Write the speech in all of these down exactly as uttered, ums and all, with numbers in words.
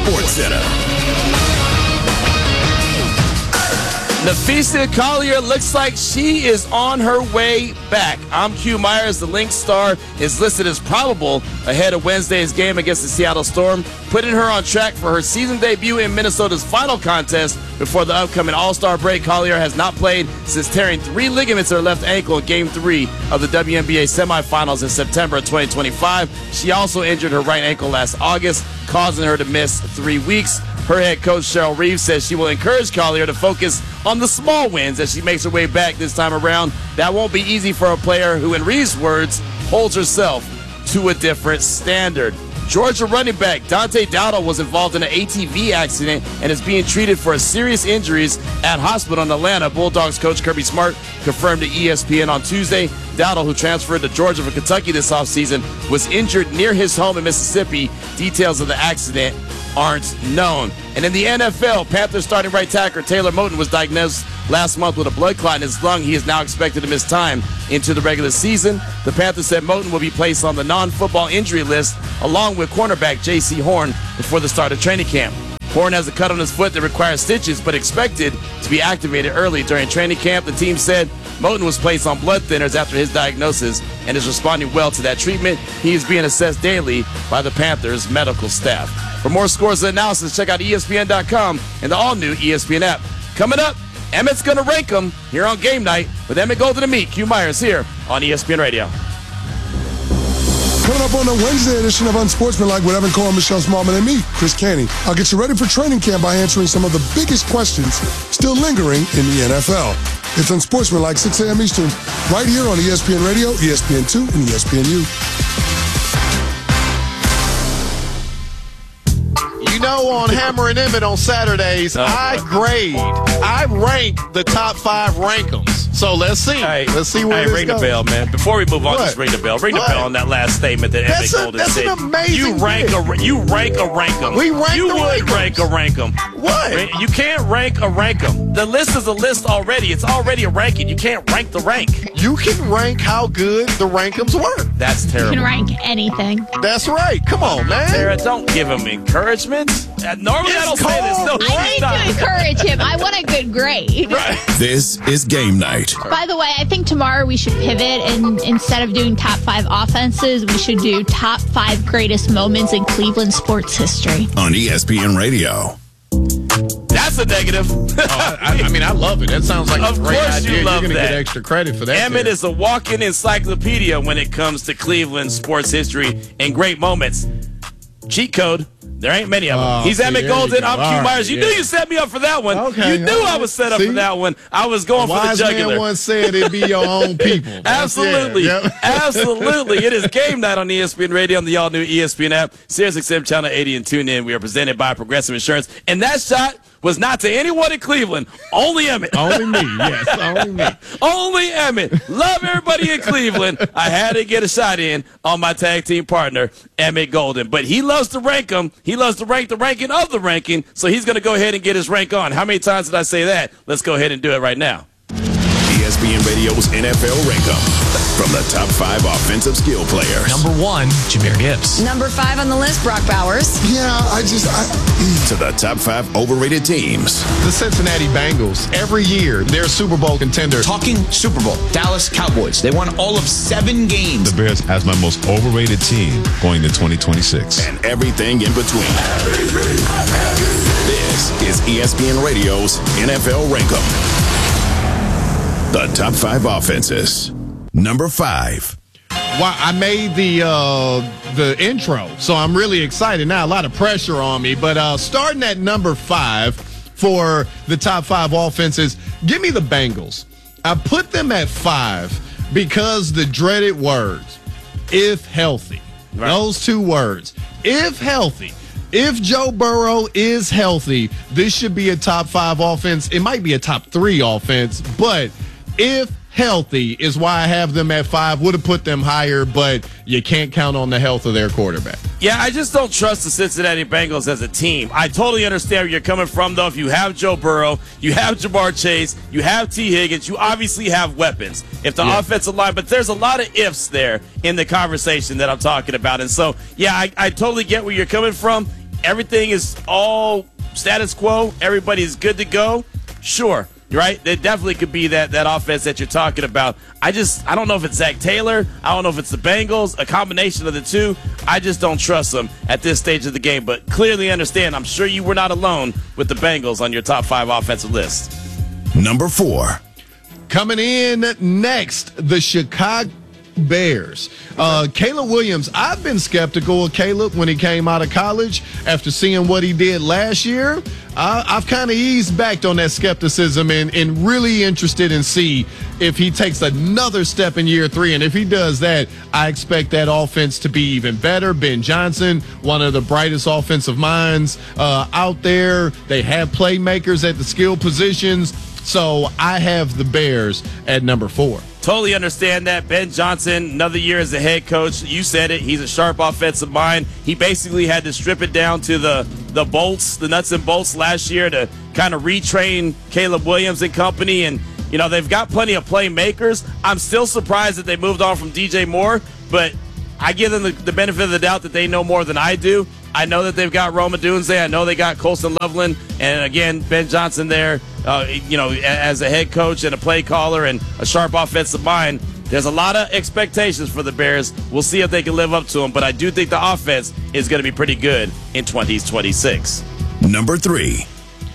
Sports Center. Napheesa Collier looks like she is on her way back. I'm Q Myers. The Lynx star is listed as probable ahead of Wednesday's game against the Seattle Storm, putting her on track for her season debut in Minnesota's final contest before the upcoming All-Star break. Collier has not played since tearing three ligaments in her left ankle in Game three of the W N B A semifinals in September of twenty twenty-five. She also injured her right ankle last August, causing her to miss three weeks. Her head coach, Cheryl Reeves, says she will encourage Collier to focus on the small wins as she makes her way back this time around. That won't be easy for a player who, in Reeves' words, holds herself to a different standard. Georgia running back Dante Dowdle was involved in an A T V accident and is being treated for serious injuries at hospital in Atlanta. Bulldogs coach Kirby Smart confirmed to E S P N on Tuesday. Dowdle, who transferred to Georgia from Kentucky this offseason, was injured near his home in Mississippi. Details of the accident aren't known. And in the N F L, Panthers starting right tackle Taylor Moton was diagnosed last month with a blood clot in his lung. He is now expected to miss time into the regular season. The Panthers said Moton will be placed on the non-football injury list along with cornerback J C Horn before the start of training camp. Horn has a cut on his foot that requires stitches, but expected to be activated early during training camp. The team said Moton was placed on blood thinners after his diagnosis and is responding well to that treatment. He is being assessed daily by the Panthers medical staff. For more scores and analysis, check out E S P N dot com and the all-new E S P N app. Coming up, Emmett's going to rank them here on Game Night with Emmett Golden and me, Q Myers, here on E S P N Radio. Coming up on the Wednesday edition of Unsportsmanlike with Evan Cohen, Michelle Smallman, and me, Chris Canty. I'll get you ready for training camp by answering some of the biggest questions still lingering in the N F L. It's Unsportsmanlike, six a.m. Eastern, right here on E S P N Radio, E S P N two, and E S P N U. You know, on Hammer and Emmett on Saturdays, oh, I grade, I rank the top five rank'ems. So let's see. Hey, let's see where hey, this ring goes. the bell, man. Before we move on, What? just ring the bell. Ring What? the bell on that last statement that Emmett That's a- Golden that's said. an amazing you rank bit. a you rank a rank 'em. We rank You the would rank 'ems. rank a rank 'em. What? You can't rank a rank 'em. The list is a list already. It's already a ranking. You can't rank the rank. You can rank how good the rank'ems were. That's You terrible. can rank anything. That's right. Come on, man. Tara, don't give him encouragement. Uh, normally It's I don't say this. No, cold. I need to encourage him. I want a good grade. Right. This is Game Night. By the way, I think tomorrow we should pivot, and instead of doing top five offenses, we should do top five greatest moments in Cleveland sports history. On E S P N Radio. That's a negative. Oh, I, I mean, I love it. That sounds like Of a great course you idea. love You're going to that. get extra credit for that. Emmett Terry. is a walking encyclopedia when it comes to Cleveland sports history and great moments. Cheat code. There ain't many of them. Oh, He's see, Emmett there you Golden. go. I'm Q All right, Myers. You yeah. knew you set me up for that one. Okay, you knew all I right. was set up See? for that one. I was going for the Wise jugular. man once said it'd be your own people. That's Absolutely. it. Yep. Absolutely. It is Game Night on E S P N Radio on the all-new E S P N app, Sirius X M Channel eighty, and tune in. We are presented by Progressive Insurance. And that shot was not to anyone in Cleveland. Only Emmett. Only me, yes, only me. Only Emmett. Love everybody in Cleveland. I had to get a shot in on my tag team partner, Emmett Golden. But he loves to rank them. He loves to rank the ranking of the ranking, so he's going to go ahead and get his rank on. How many times did I say that? Let's go ahead and do it right now. E S P N Radio's N F L Rank-Em. From the top five offensive skill players. Number one, Jahmyr Gibbs. Number five on the list, Brock Bowers. Yeah, I just, I, To the top five overrated teams. The Cincinnati Bengals, every year, they're a Super Bowl contender. Talking Super Bowl, Dallas Cowboys. They won all of seven games. The Bears as my most overrated team going to twenty twenty-six. And everything in between. This is E S P N Radio's N F L Rank-Em. The top five offenses. Number five. Wow, I made the uh, the intro, so I'm really excited now. A lot of pressure on me, but uh, starting at number five for the top five offenses, give me the Bengals. I put them at five because the dreaded words, if healthy. Right. Those two words, if healthy. If Joe Burrow is healthy, this should be a top five offense. It might be a top three offense, but if healthy is why I have them at five. Would have put them higher, but you can't count on the health of their quarterback. Yeah, I just don't trust the Cincinnati Bengals as a team. I totally understand where you're coming from, though. If you have Joe Burrow, you have Jamar Chase, you have T. Higgins, you obviously have weapons. If the yeah. offensive line, but there's a lot of ifs there in the conversation that I'm talking about. And so, yeah, I, I totally get where you're coming from. everything is all status quo, everybody's good to go, sure. Right? There definitely could be that, that offense that you're talking about. I just, I don't know if it's Zach Taylor. I don't know if it's the Bengals, a combination of the two. I just don't trust them at this stage of the game. But clearly understand, I'm sure you were not alone with the Bengals on your top five offensive list. Number four. Coming in next, the Chicago Bears. Uh, Caleb Williams, I've been skeptical of Caleb when he came out of college. After seeing what he did last year, I, I've kind of eased back on that skepticism and, and really interested in see if he takes another step in year three. And if he does that, I expect that offense to be even better. Ben Johnson, one of the brightest offensive minds uh, out there. They have playmakers at the skill positions. So I have the Bears at number four. Totally understand that. Ben Johnson, another year as a head coach. You said it. He's a sharp offensive mind. He basically had to strip it down to the, the bolts, the nuts and bolts last year to kind of retrain Caleb Williams and company. And, you know, they've got plenty of playmakers. I'm still surprised that they moved on from D J Moore, but I give them the, the benefit of the doubt that they know more than I do. I know that they've got Roma Dunze. I know they got Colston Loveland. And, again, Ben Johnson there, uh, you know, as a head coach and a play caller and a sharp offensive mind. There's a lot of expectations for the Bears. We'll see if they can live up to them. But I do think the offense is going to be pretty good in twenty twenty-six. Number three.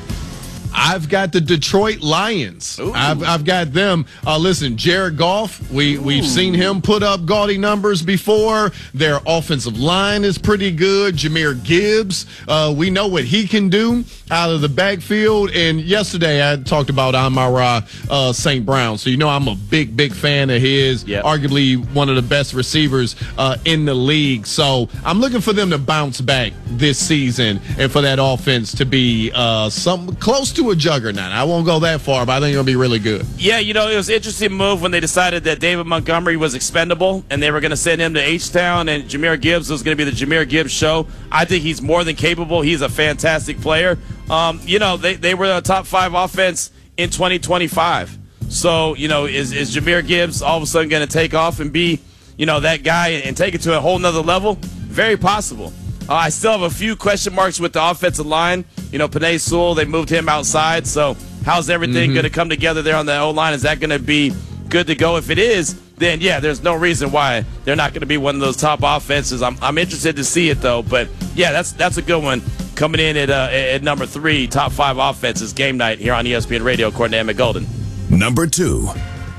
I've got the Detroit Lions. I've, I've got them. Uh, listen, Jared Goff, we, we've seen him put up gaudy numbers before. Their offensive line is pretty good. Jahmyr Gibbs, uh, we know what he can do out of the backfield. And yesterday I talked about Amon-Ra uh, Saint Brown. So you know I'm a big, big fan of his, yep. Arguably one of the best receivers uh, in the league. So I'm looking for them to bounce back this season and for that offense to be uh, some close to a juggernaut. I won't go that far, but I think it'll be really good. Yeah, you know, it was an interesting move when they decided that David Montgomery was expendable and they were going to send him to H-Town and Jahmyr Gibbs was going to be the Jahmyr Gibbs show. I think he's more than capable. He's a fantastic player. Um, you know, they, they were a top five offense in twenty twenty-five. So, you know, is, is Jahmyr Gibbs all of a sudden going to take off and be, you know, that guy and take it to a whole nother level? Very possible. Uh, I still have a few question marks with the offensive line. You know, Penei Sewell, they moved him outside. So how's everything mm-hmm. going to come together there on the O-line? Is that going to be good to go? If it is, then, yeah, there's no reason why they're not going to be one of those top offenses. I'm, I'm interested to see it, though. But, yeah, that's that's a good one. Coming in at, uh, at number three, top five offenses, game night here on E S P N Radio, according to Emmett Golden. Number two.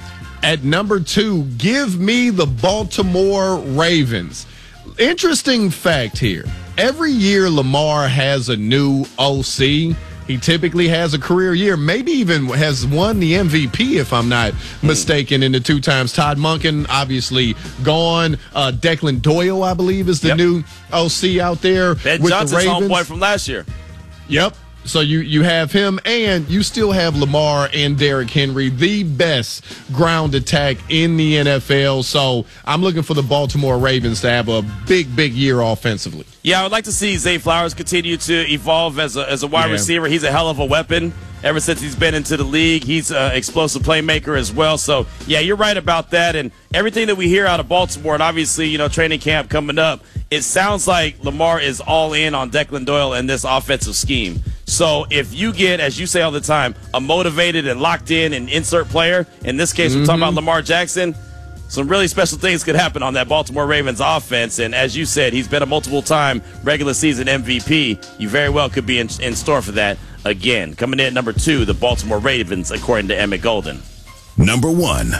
At number two, give me the Baltimore Ravens. Interesting fact here. Every year Lamar has a new O C. He typically has a career year, maybe even has won the M V P, if I'm not mistaken, in the two times. Todd Monken, obviously gone. Uh, Declan Doyle, I believe, is the yep. new O C out there. Ben with Johnson's the Ravens. homeboy from last year. Yep. So you, you have him, and you still have Lamar and Derrick Henry, the best ground attack in the N F L. So I'm looking for the Baltimore Ravens to have a big, big year offensively. Yeah, I would like to see Zay Flowers continue to evolve as a, as a wide yeah. receiver. He's a hell of a weapon. Ever since he's been into the league, he's an explosive playmaker as well. So, yeah, you're right about that. And everything that we hear out of Baltimore, and obviously, you know, training camp coming up, it sounds like Lamar is all in on Declan Doyle and this offensive scheme. So if you get, as you say all the time, a motivated and locked in and insert player, in this case, mm-hmm. we're talking about Lamar Jackson, some really special things could happen on that Baltimore Ravens offense. And as you said, he's been a multiple-time regular season M V P. You very well could be in, in store for that again. Coming in at number two, the Baltimore Ravens, according to Emmett Golden. Number one.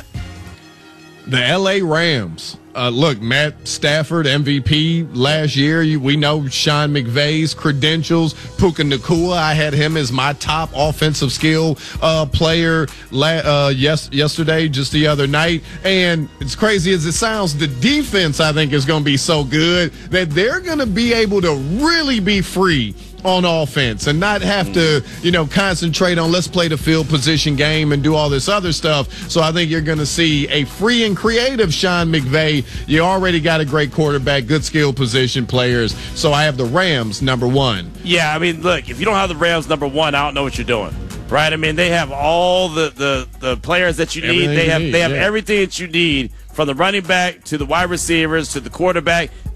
The L A Rams. Uh, look, Matt Stafford, M V P last year. You, we know Sean McVay's credentials. Puka Nacua, I had him as my top offensive skill uh, player la- uh, yes, yesterday, just the other night. And as crazy as it sounds, the defense, I think, is going to be so good that they're going to be able to really be free on offense and not have to, you know, concentrate on let's play the field position game and do all this other stuff. So I think you're going to see a free and creative Sean McVay. You already got a great quarterback, good skill position players. So I have the Rams number one. Yeah, I mean, look, if you don't have the Rams number one, I don't know what you're doing. Right? I mean, they have all the, the, the players that you need. Everything they have need, they have yeah. everything that you need, from the running back to the wide receivers to the quarterback.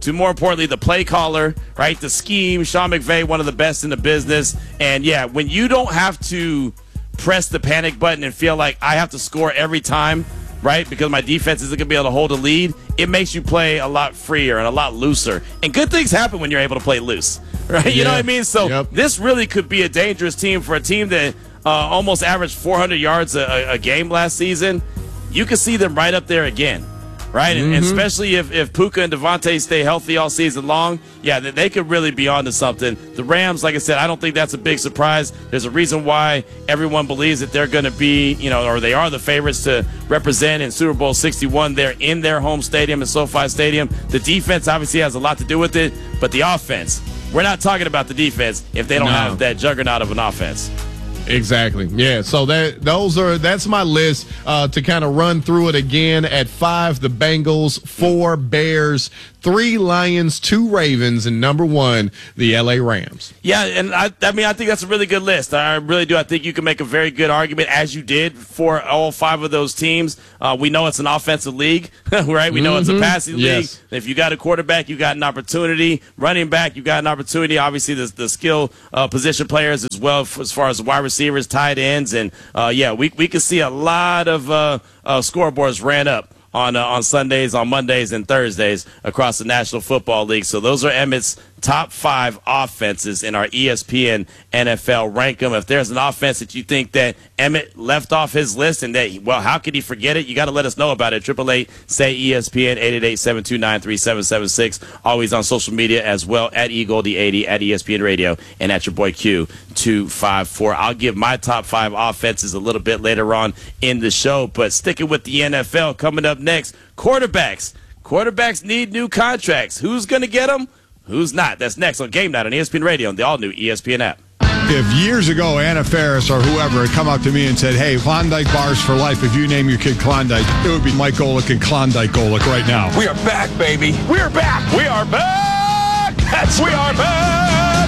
to more importantly the play caller, right? The scheme. Sean McVay, one of the best in the business. And yeah, when you don't have to press the panic button and feel like I have to score every time, right? Because my defense isn't going to be able to hold a lead, it makes you play a lot freer and a lot looser. And good things happen when you're able to play loose, right? You yeah. know what I mean? So yep. this really could be a dangerous team for a team that uh, almost averaged four hundred yards a, a game last season. You can see them right up there again, right? Mm-hmm. And, and especially if, if Puka and Devontae stay healthy all season long, yeah, they, they could really be onto something. The Rams, like I said, I don't think that's a big surprise. There's a reason why everyone believes that they're going to be, you know, or they are the favorites to represent in Super Bowl sixty-one. They're in their home stadium, in SoFi Stadium. The defense obviously has a lot to do with it, but the offense, we're not talking about the defense if they don't no. have that juggernaut of an offense. Exactly. Yeah. So that those are that's my list. Uh, to kind of run through it again: at five, the Bengals; four, Bears; three, Lions; two, Ravens; and number one, the L A Rams. Yeah, and I, I mean, I think that's a really good list. I really do. I think you can make a very good argument, as you did, for all five of those teams. Uh, we know it's an offensive league, right? We know mm-hmm. it's a passing yes. league. If you got a quarterback, you got an opportunity. Running back, you got an opportunity. Obviously, the, the skill uh, position players as well, as far as wide receivers, tight ends, and uh, yeah, we we could see a lot of uh, uh, scoreboards ran up on uh, on Sundays, on Mondays, and Thursdays across the National Football League. So those are Emmett's top five offenses in our E S P N N F L rank them. If there's an offense that you think that Emmett left off his list and that, well, how could he forget it? You got to let us know about it. Triple eight say E S P N, eight eight eight, seven two nine, three seven seven six. Always on social media as well, at E Goldie eighty, at E S P N Radio, and at your boy Q two five four. I'll give my top five offenses a little bit later on in the show, but sticking with the N F L, coming up next, quarterbacks. Quarterbacks need new contracts. Who's going to get them? Who's not? That's next on Game Night on E S P N Radio and the all-new E S P N app. If years ago Anna Faris or whoever had come up to me and said, hey, Klondike bars for life, if you name your kid Klondike, it would be Mike Golick and Klondike Golick right now. We are back, baby. We're back. We are back. That's we are back.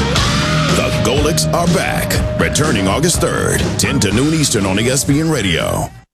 The Golicks are back. Returning August third, ten to noon Eastern on E S P N Radio.